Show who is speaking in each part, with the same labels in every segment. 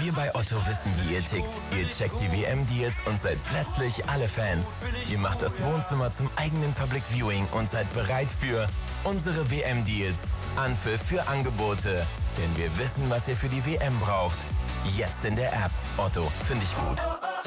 Speaker 1: Wir bei Otto wissen, wie ihr tickt. Ihr checkt die WM-Deals und seid plötzlich alle Fans. Ihr macht das Wohnzimmer zum eigenen Public Viewing und seid bereit für unsere WM-Deals. Anpfiff für Angebote. Denn wir wissen, was ihr für die WM braucht. Jetzt in der App. Otto, finde ich gut.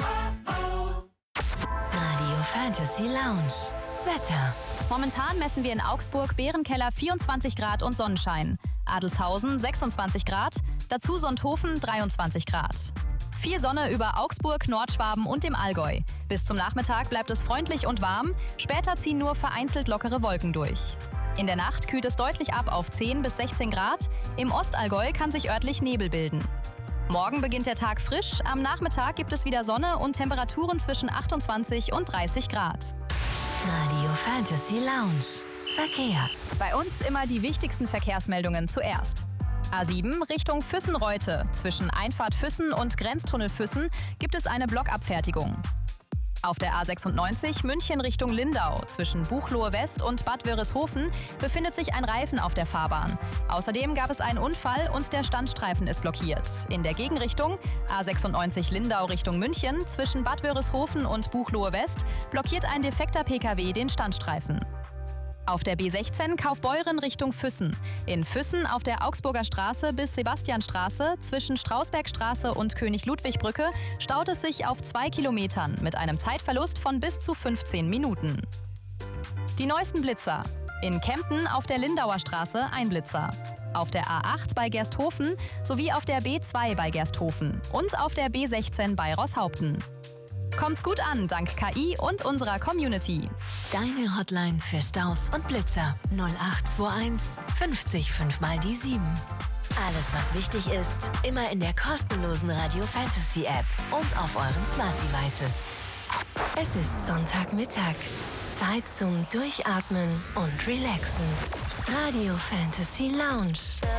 Speaker 2: Radio Fantasy Lounge. Wetter.
Speaker 3: Momentan messen wir in Augsburg Bärenkeller 24 Grad und Sonnenschein. Adelshausen 26 Grad, dazu Sonthofen 23 Grad. Viel Sonne über Augsburg, Nordschwaben und dem Allgäu. Bis zum Nachmittag bleibt es freundlich und warm, später ziehen nur vereinzelt lockere Wolken durch. In der Nacht kühlt es deutlich ab auf 10 bis 16 Grad, im Ostallgäu kann sich örtlich Nebel bilden. Morgen beginnt der Tag frisch, am Nachmittag gibt es wieder Sonne und Temperaturen zwischen 28 und 30 Grad.
Speaker 2: Radio Fantasy Lounge. Verkehr.
Speaker 3: Bei uns immer die wichtigsten Verkehrsmeldungen zuerst. A7 Richtung Füssen-Reute. Zwischen Einfahrt Füssen und Grenztunnel Füssen gibt es eine Blockabfertigung. Auf der A96 München Richtung Lindau. Zwischen Buchloe West und Bad Wörishofen befindet sich ein Reifen auf der Fahrbahn. Außerdem gab es einen Unfall und der Standstreifen ist blockiert. In der Gegenrichtung A96 Lindau Richtung München zwischen Bad Wörishofen und Buchloe West blockiert ein defekter PKW den Standstreifen. Auf der B16 Kaufbeuren Richtung Füssen. In Füssen auf der Augsburger Straße bis Sebastianstraße zwischen Strausbergstraße und König-Ludwig-Brücke staut es sich auf 2 Kilometern mit einem Zeitverlust von bis zu 15 Minuten. Die neuesten Blitzer. In Kempten auf der Lindauer Straße ein Blitzer. Auf der A8 bei Gersthofen sowie auf der B2 bei Gersthofen und auf der B16 bei Rosshaupten. Kommt gut an, dank KI und unserer Community.
Speaker 2: Deine Hotline für Staus und Blitzer 0821 50 5 mal die 7. Alles, was wichtig ist, immer in der kostenlosen Radio Fantasy App und auf euren Smart Devices. Es ist Sonntagmittag. Zeit zum Durchatmen und Relaxen. Radio Fantasy Lounge.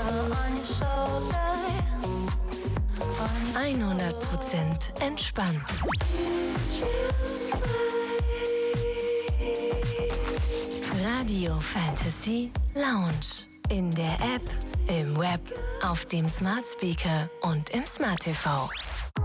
Speaker 2: 100% entspannt. Radio Fantasy Lounge. In der App, im Web, auf dem Smart Speaker und im Smart TV.